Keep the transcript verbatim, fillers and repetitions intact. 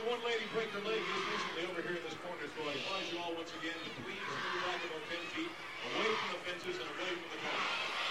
one lady break her leg just recently over here in this corner, so I advise you all once again to please move back about ten feet away from the fences and away from the corner.